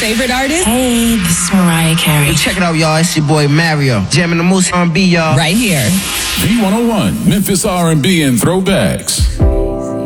favorite artist? Hey, this is Mariah Carey. Hey, check it out, y'all. It's your boy Mario. Jamming the Moose R&B, y'all. Right here. B101, Memphis R&B and Throwbacks.